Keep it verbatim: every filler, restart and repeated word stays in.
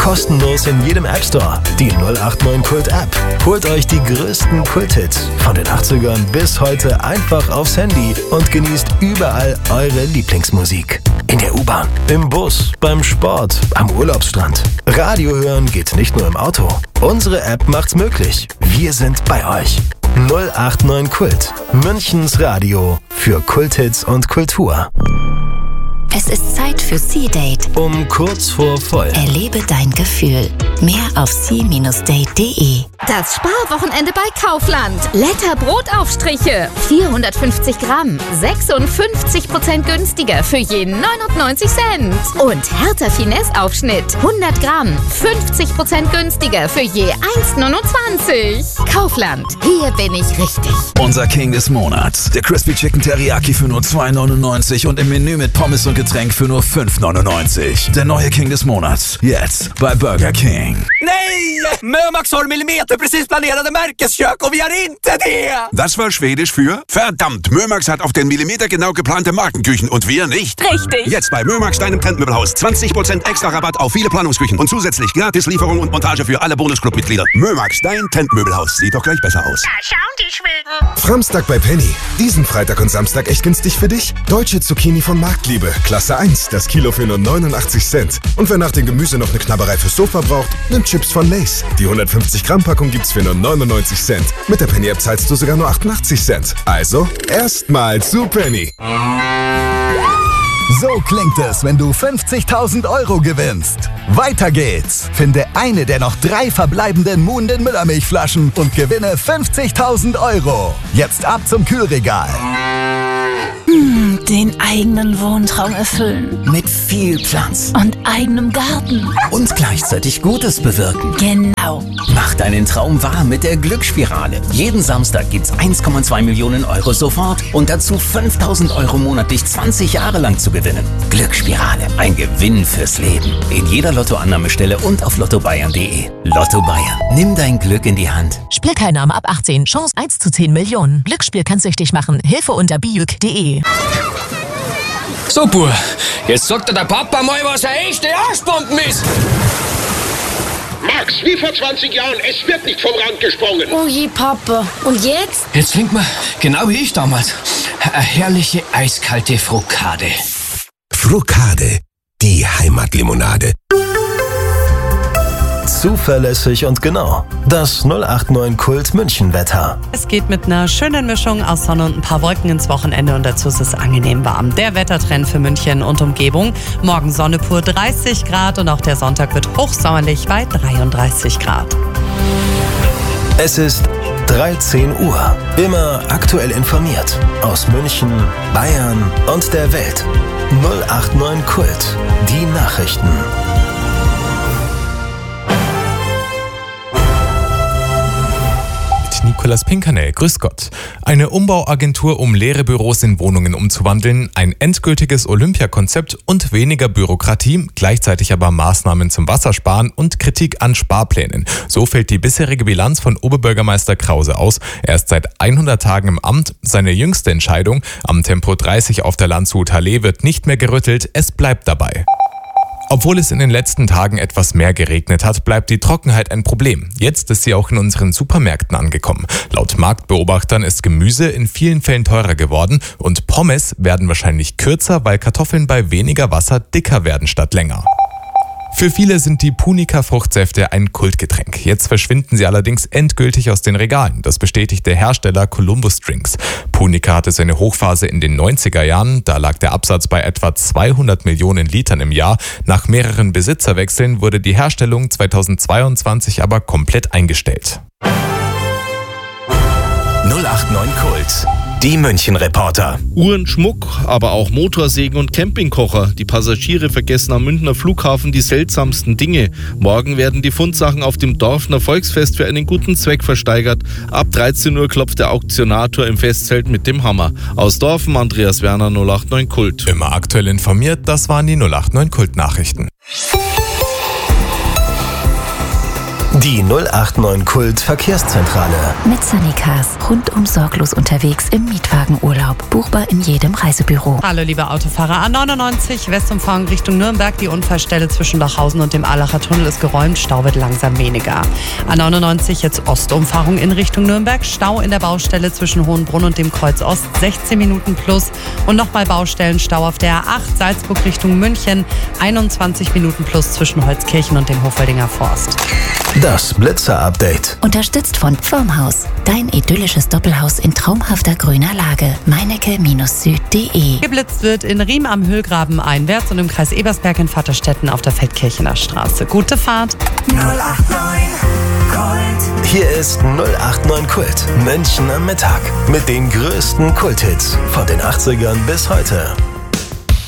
Kostenlos in jedem App Store. Die null acht neun Kult App. Holt euch die größten Kulthits von den achtzigern bis heute einfach aufs Handy und genießt überall eure Lieblingsmusik. In der U-Bahn, im Bus, beim Sport, am Urlaubsstrand. Radio hören geht nicht nur im Auto. Unsere App macht's möglich. Wir sind bei euch. null acht neun Kult. Münchens Radio für Kulthits und Kultur. Es ist Zeit für Sea-Date. Um kurz vor voll. Erlebe dein Gefühl. Mehr auf sea Bindestrich date punkt de. Das Sparwochenende bei Kaufland. Letter Brotaufstriche. vierhundertfünfzig Gramm. sechsundfünfzig Prozent günstiger für je neunundneunzig Cent. Und Hertha Finesse Aufschnitt. hundert Gramm. fünfzig Prozent günstiger für je eins neunundzwanzig. Kaufland. Hier bin ich richtig. Unser King des Monats. Der Crispy Chicken Teriyaki für nur zwei neunundneunzig und im Menü mit Pommes und Getränk för nur fünf neunundneunzig. Der neue King des Monats. Jetzt bei Burger King. Nej! Mömax har millimeterprecis planerade Märkeskök och vi har inte det! Das war Schwedisch für verdammt, Mömax hat auf den Millimeter genau geplante Markenküchen und wir nicht. Richtig. Jetzt bei Mömax, deinem Trendmöbelhaus. zwanzig Prozent extra Rabatt auf viele Planungsküchen und zusätzlich gratis Lieferung und Montage für alle Bonusclub-Mitglieder. Mömax, dein Trendmöbelhaus. Sieht doch gleich besser aus. Da schauen die Schweden. Framstag bei Penny. Diesen Freitag und Samstag echt günstig für dich. Deutsche Zucchini von Marktliebe. Klasse eins. Das Kilo für nur neunundachtzig Cent. Und wer nach dem Gemüse noch eine Knabberei fürs Sofa braucht, nimmt Chips von Lay's. Die hundertfünfzig Gramm Packung gibt's für nur neunundneunzig Cent. Mit der Penny-App zahlst du sogar nur achtundachtzig Cent. Also, erstmal zu Penny. So klingt es, wenn du fünfzigtausend Euro gewinnst. Weiter geht's. Finde eine der noch drei verbleibenden Moon den Müllermilchflaschen und gewinne fünfzigtausend Euro. Jetzt ab zum Kühlregal. Hm, den eigenen Wohntraum erfüllen. Mit viel Platz. Und eigenem Garten. Und gleichzeitig Gutes bewirken. Genau. Mach deinen Traum wahr mit der Glücksspirale. Jeden Samstag gibt's eins Komma zwei Millionen Euro sofort und dazu fünftausend Euro monatlich zwanzig Jahre lang zu gewinnen. Glücksspirale. Ein Gewinn fürs Leben. In jeder Lottoannahmestelle und auf lotto bayern punkt de. Lotto Bayern. Nimm dein Glück in die Hand. Spielteilnahme ab achtzehn. Chance eins zu zehn Millionen. Glücksspiel kann süchtig machen. Hilfe unter biuk punkt de. So, Bub, jetzt sagt dir der Papa mal, was eine echte Arschbomben ist. Max, wie vor zwanzig Jahren, es wird nicht vom Rand gesprungen. Oh je, Papa. Und jetzt? Jetzt trinkt man, genau wie ich damals, eine herrliche eiskalte Frukade. Frukade, die Heimatlimonade. Zuverlässig und genau. Das null acht neun Kult München Wetter. Es geht mit einer schönen Mischung aus Sonne und ein paar Wolken ins Wochenende und dazu ist es angenehm warm. Der Wettertrend für München und Umgebung. Morgen Sonne pur dreißig Grad und auch der Sonntag wird hochsommerlich bei dreiunddreißig Grad. Es ist dreizehn Uhr. Immer aktuell informiert. Aus München, Bayern und der Welt. null acht neun Kult. Die Nachrichten. Nikolaus Pinkernell, grüß Gott. Eine Umbauagentur, um leere Büros in Wohnungen umzuwandeln, ein endgültiges Olympiakonzept und weniger Bürokratie, gleichzeitig aber Maßnahmen zum Wassersparen und Kritik an Sparplänen. So fällt die bisherige Bilanz von Oberbürgermeister Krause aus. Er ist seit hundert Tagen im Amt. Seine jüngste Entscheidung, am Tempo dreißig auf der Landshuter Allee, wird nicht mehr gerüttelt, es bleibt dabei. Obwohl es in den letzten Tagen etwas mehr geregnet hat, bleibt die Trockenheit ein Problem. Jetzt ist sie auch in unseren Supermärkten angekommen. Laut Marktbeobachtern ist Gemüse in vielen Fällen teurer geworden und Pommes werden wahrscheinlich kürzer, weil Kartoffeln bei weniger Wasser dicker werden statt länger. Für viele sind die Punica-Fruchtsäfte ein Kultgetränk. Jetzt verschwinden sie allerdings endgültig aus den Regalen. Das bestätigt der Hersteller Columbus Drinks. Punica hatte seine Hochphase in den neunziger Jahren. Da lag der Absatz bei etwa zweihundert Millionen Litern im Jahr. Nach mehreren Besitzerwechseln wurde die Herstellung zweitausendzweiundzwanzig aber komplett eingestellt. null acht neun Kult. Die München-Reporter. Uhren, Schmuck, aber auch Motorsägen und Campingkocher. Die Passagiere vergessen am Münchner Flughafen die seltsamsten Dinge. Morgen werden die Fundsachen auf dem Dorfner Volksfest für einen guten Zweck versteigert. Ab dreizehn Uhr klopft der Auktionator im Festzelt mit dem Hammer. Aus Dorfen Andreas Werner, null acht neun Kult. Immer aktuell informiert, das waren die null acht neun Kult-Nachrichten. Die null acht neun Kult Verkehrszentrale. Mit Sunnycars. Rundum sorglos unterwegs im Mietwagenurlaub. Buchbar in jedem Reisebüro. Hallo liebe Autofahrer. A neunundneunzig Westumfahrung Richtung Nürnberg. Die Unfallstelle zwischen Dachhausen und dem Allacher Tunnel ist geräumt. Stau wird langsam weniger. A neunundneunzig jetzt Ostumfahrung in Richtung Nürnberg. Stau in der Baustelle zwischen Hohenbrunn und dem Kreuz Ost. sechzehn Minuten plus. Und nochmal Baustellenstau auf der A acht Salzburg Richtung München. einundzwanzig Minuten plus zwischen Holzkirchen und dem Hofeldinger Forst. Das Blitzer-Update. Unterstützt von Firmhaus. Dein idyllisches Doppelhaus in traumhafter grüner Lage. meinecke Süd punkt de. Geblitzt wird in Riem am Hüllgraben einwärts und im Kreis Ebersberg in Vaterstetten auf der Feldkirchener Straße. Gute Fahrt. null acht neun Kult. Hier ist null acht neun Kult. München am Mittag. Mit den größten Kulthits von den achtzigern bis heute.